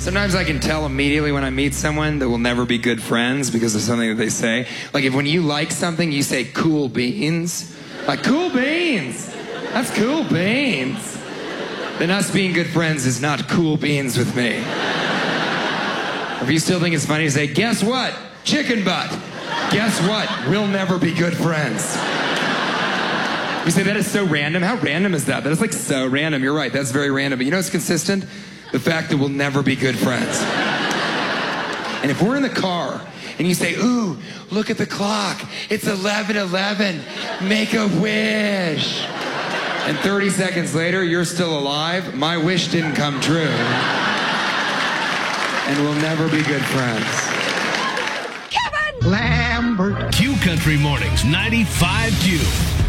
Sometimes I can tell immediately when I meet someone that we'll never be good friends because of something that they say. Like if when you like something, you say cool beans. Like, cool beans. That's cool beans. Then us being good friends is not cool beans with me. If you still think it's funny to say, guess what? Chicken butt. Guess what? We'll never be good friends. You say, that is so random. How random is that? That is like so random. You're right. That's very random. But you know what's consistent? The fact that we'll never be good friends. And if we're in the car and you say, ooh, look at the clock. It's 11:11. Make a wish. And 30 seconds later, you're still alive. My wish didn't come true. And we'll never be good friends. Lambert. Q Country Mornings, 95Q.